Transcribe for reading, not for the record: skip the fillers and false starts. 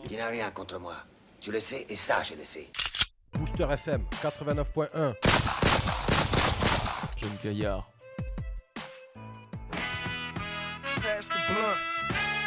Tu n'as rien contre moi. Tu le sais et ça, je le sais. Booster FM 89.1. Jeune Gaillard. Pass the blunt.